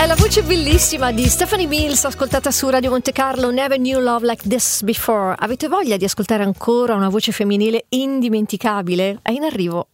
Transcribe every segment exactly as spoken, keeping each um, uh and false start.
È la voce bellissima di Stephanie Mills, ascoltata su Radio Monte Carlo. Never knew love like this before. Avete voglia di ascoltare ancora una voce femminile indimenticabile? È in arrivo.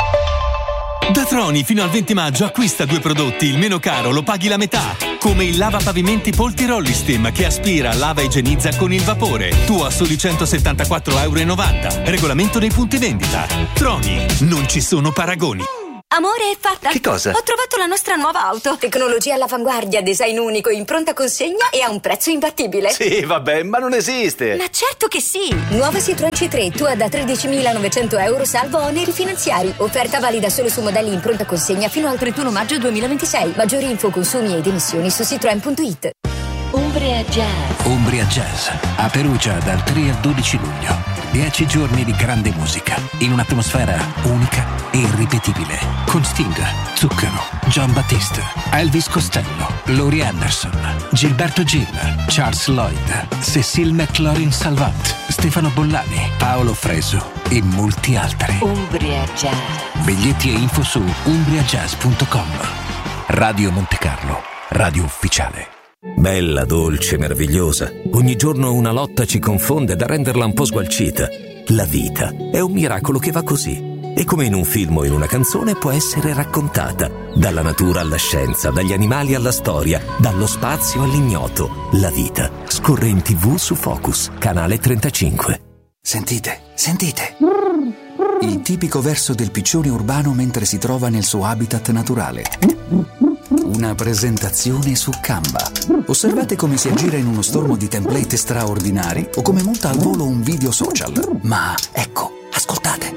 Da Troni fino al venti maggio acquista due prodotti, il meno caro lo paghi la metà. Come il lavapavimenti Polti Rollistem che aspira, lava e igienizza con il vapore. Tu a soli centosettantaquattro e novanta euro. Regolamento nei punti vendita. Troni, non ci sono paragoni. Amore, è fatta! Che cosa? Ho trovato la nostra nuova auto. Tecnologia all'avanguardia, design unico, in pronta consegna e a un prezzo imbattibile. Sì, vabbè, ma non esiste! Ma certo che sì! Nuova Citroën C tre, tua da tredicimilanovecento euro salvo oneri finanziari. Offerta valida solo su modelli in pronta consegna fino al trentuno maggio duemilaventisei. Maggiori info, consumi ed emissioni su citroen punto it. Umbria Jazz. Umbria Jazz, a Perugia dal tre al dodici luglio. Dieci giorni di grande musica, in un'atmosfera unica e irripetibile. Con Sting, Zucchero, John Battista, Elvis Costello, Laurie Anderson, Gilberto Gil, Charles Lloyd, Cécile McLaurin Salvant, Stefano Bollani, Paolo Fresu e molti altri. Umbria Jazz. Biglietti e info su umbria jazz punto com. Radio Monte Carlo, radio ufficiale. Bella, dolce, meravigliosa. Ogni giorno una lotta ci confonde da renderla un po' sgualcita. La vita è un miracolo che va così. E come in un film o in una canzone può essere raccontata. Dalla natura alla scienza, dagli animali alla storia, dallo spazio all'ignoto. La vita scorre in tivù su Focus, canale trentacinque. Sentite, sentite. Il tipico verso del piccione urbano mentre si trova nel suo habitat naturale. Una presentazione su Canva. Osservate come si aggira in uno stormo di template straordinari o come monta al volo un video social. Ma ecco, ascoltate.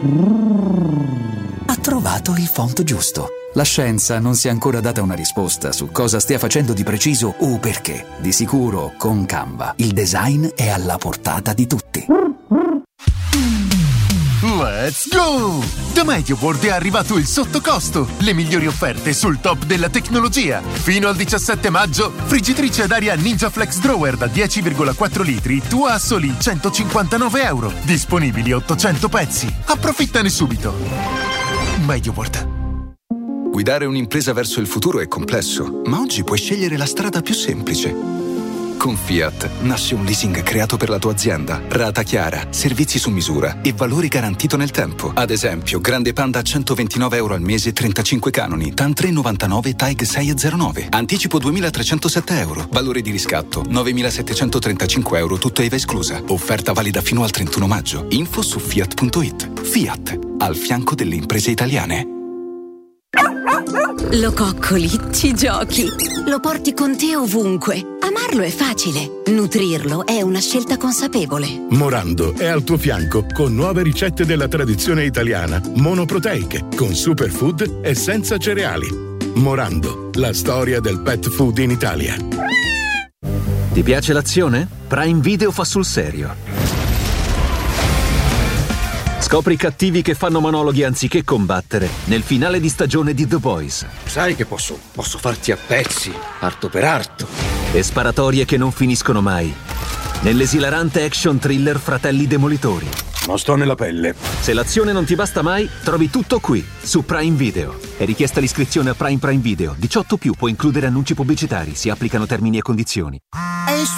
Ha trovato il font giusto. La scienza non si è ancora data una risposta su cosa stia facendo di preciso o perché. Di sicuro, con Canva, il design è alla portata di tutti. Let's go! Da MediaWorld è arrivato il sottocosto, le migliori offerte sul top della tecnologia. Fino al diciassette maggio, friggitrice ad aria Ninja Flex Drawer da dieci virgola quattro litri, tua a soli centocinquantanove euro. Disponibili ottocento pezzi. Approfittane subito. MediaWorld. Guidare un'impresa verso il futuro è complesso, ma oggi puoi scegliere la strada più semplice. Con Fiat nasce un leasing creato per la tua azienda, rata chiara, servizi su misura e valore garantito nel tempo. Ad esempio, Grande Panda a centoventinove euro al mese, trentacinque canoni, TAN tre virgola novantanove, TAIG sei virgola zero nove. Anticipo duemilatrecentosette euro. Valore di riscatto novemilasettecentotrentacinque euro, tutto I V A esclusa. Offerta valida fino al trentuno maggio. Info su fiat punto it. Fiat, al fianco delle imprese italiane. Lo coccoli, ci giochi, lo porti con te ovunque. Amarlo è facile, nutrirlo è una scelta consapevole. Morando è al tuo fianco con nuove ricette della tradizione italiana, monoproteiche, con superfood e senza cereali. Morando, la storia del pet food in Italia. Ti piace l'azione? Prime Video fa sul serio. Scopri i cattivi che fanno monologhi anziché combattere nel finale di stagione di The Boys. Sai che posso, posso farti a pezzi, arto per arto. E sparatorie che non finiscono mai nell'esilarante action thriller Fratelli Demolitori. Non sto nella pelle. Se l'azione non ti basta mai, trovi tutto qui, su Prime Video. È richiesta l'iscrizione a Prime Prime Video. diciotto più, può includere annunci pubblicitari. Si applicano termini e condizioni.